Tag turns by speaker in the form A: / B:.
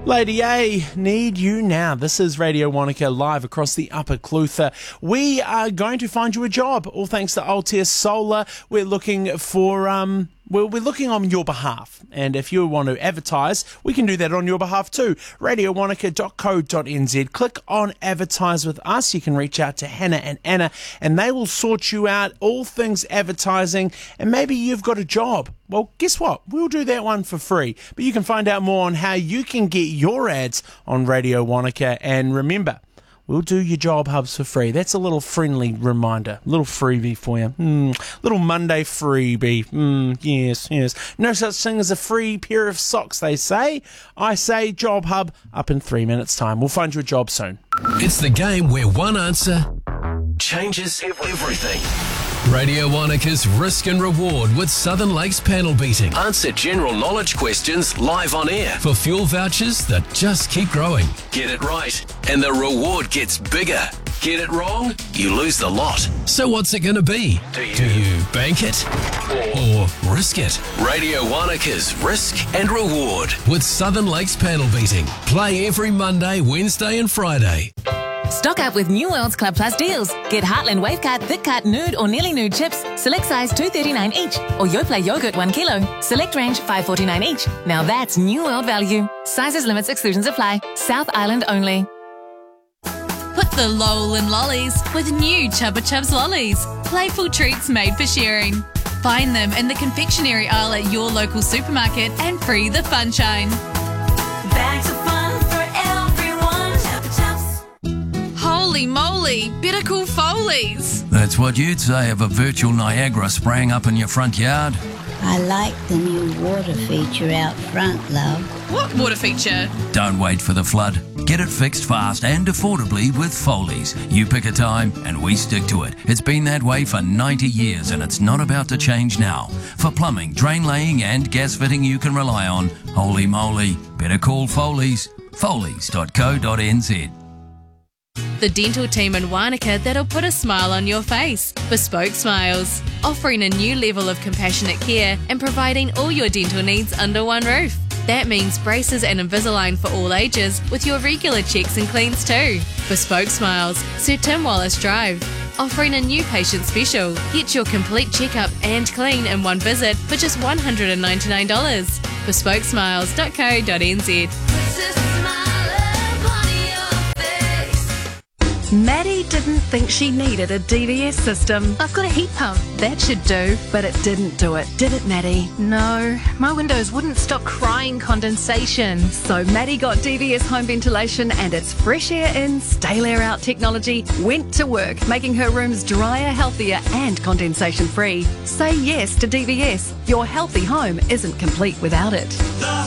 A: Lady A, need you now. This is Radio Wanaka live across the Upper Clutha. We are going to find you a job, all thanks to Altair Solar. We're looking for, we're looking on your behalf. And if you want to advertise, we can do that on your behalf too. radiowanaka.co.nz. Click on Advertise with Us. You can reach out to Hannah and Anna, and they will sort you out all things advertising. And maybe you've got a job. Well, guess what? We'll do that one for free. But you can find out more on how you can get your ads on Radio Wanaka. And remember, we'll do your job hubs for free. That's a little friendly reminder, a little freebie for you. Little Monday freebie. Yes. No such thing as a free pair of socks, they say. I say Job Hub up in 3 minutes' time. We'll find you a job soon.
B: It's the game where one answer changes everything. Radio Wanaka's Risk and Reward with Southern Lakes panel beating. Answer general knowledge questions live on air for fuel vouchers that just keep growing. Get it right, and the reward gets bigger. Get it wrong, you lose the lot. So what's it going to be? Do you bank it or risk it? Radio Wanaka's Risk and Reward with Southern Lakes panel beating. Play every Monday, Wednesday and Friday.
C: Stock up with New World's Club Plus deals. Get Heartland Wave Cut, Thick Cut, Nude or Nearly Nude chips, select size $2.39 each. Or Yoplait yogurt 1 kilo, select range $5.49 each. Now that's New World value. Sizes, limits, exclusions apply. South Island only.
D: Put the lol in lollies with new Chubba Chubs lollies. Playful treats made for sharing. Find them in the confectionery aisle at your local supermarket and free the funshine.
E: Bags of fun for everyone. Chubba Chubs.
D: Holy moly, better call Foley's.
F: That's what you'd say of a virtual Niagara spraying up in your front yard.
G: I like the new water feature out front, love.
D: What water feature?
F: Don't wait for the flood. Get it fixed fast and affordably with Foley's. You pick a time and we stick to it. It's been that way for 90 years and it's not about to change now. For plumbing, drain laying and gas fitting you can rely on, holy moly, better call Foley's. Foley's.co.nz.
D: The dental team in Wanaka that'll put a smile on your face. Bespoke Smiles, offering a new level of compassionate care and providing all your dental needs under one roof. That means braces and Invisalign for all ages with your regular checks and cleans too. Bespoke Smiles, Sir Tim Wallace Drive, offering a new patient special. Get your complete checkup and clean in one visit for just $199. Bespokesmiles.co.nz.
H: Maddie didn't think she needed a DVS system.
I: I've got a heat pump.
H: That should do, but it didn't do it. Did it, Maddie?
I: No, my windows wouldn't stop crying condensation.
H: So Maddie got DVS home ventilation and its fresh air in, stale air out technology went to work, making her rooms drier, healthier and condensation free. Say yes to DVS. Your healthy home isn't complete without it.